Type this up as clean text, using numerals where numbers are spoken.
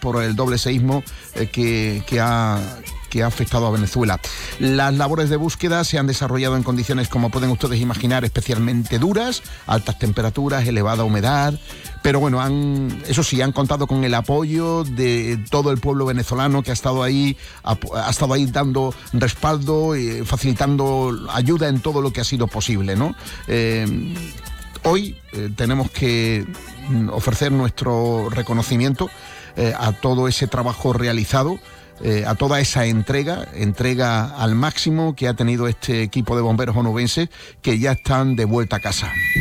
por el doble seísmo que ha afectado a Venezuela. Las labores de búsqueda se han desarrollado en condiciones, como pueden ustedes imaginar, especialmente duras, altas temperaturas, elevada humedad, pero bueno, eso sí, han contado con el apoyo de todo el pueblo venezolano que ha estado ahí dando respaldo, facilitando ayuda en todo lo que ha sido posible, ¿no? Hoy tenemos que ofrecer nuestro reconocimiento a todo ese trabajo realizado, a toda esa entrega al máximo que ha tenido este equipo de bomberos onubenses, que ya están de vuelta a casa.